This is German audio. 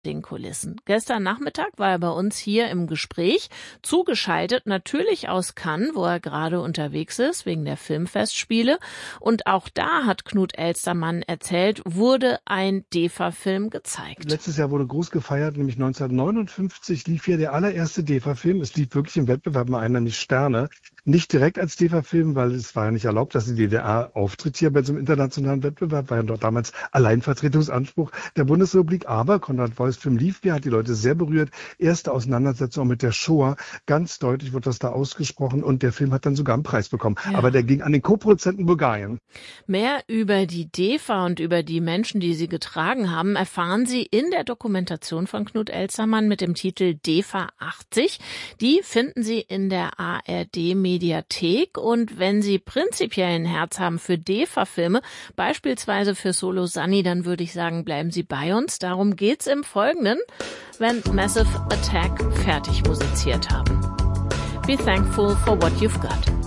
den Kulissen. Gestern Nachmittag war er bei uns hier im Gespräch, zugeschaltet natürlich aus Cannes, wo er gerade unterwegs ist, wegen der Filmfestspiele. Und auch da, hat Knut Elstermann erzählt, wurde ein DEFA-Film gezeigt. Letztes Jahr wurde groß gefeiert, nämlich 1959 lief hier der allererste DEFA-Film. Es lief wirklich im Wettbewerb mal einer, nicht Sterne. Nicht direkt als DEFA-Film, weil es war ja nicht erlaubt, dass die DDR auftritt hier bei so einem internationalen Wettbewerb. War ja dort damals Alleinvertretungsanspruch der Bundesrepublik. Aber Konrad Wolfs Film lief hier, hat die Leute sehr berührt. Erste Auseinandersetzung mit der Shoah. Ganz deutlich wird das da ausgesprochen. Und der Film hat dann sogar einen Preis bekommen. Ja. Aber der ging an den Co-Produzenten Bulgarien. Mehr über die DEFA und über die Menschen, die sie getragen haben, erfahren Sie in der Dokumentation von Knut Elstermann mit dem Titel DEFA 80. Die finden Sie in der ARD-Mediathek. Und wenn Sie prinzipiell ein Herz haben für DEFA-Filme, beispielsweise für Solo Sunny, dann würde ich sagen, bleiben Sie bei uns. Darum geht's im Folgenden, wenn Massive Attack fertig musiziert haben. Be thankful for what you've got.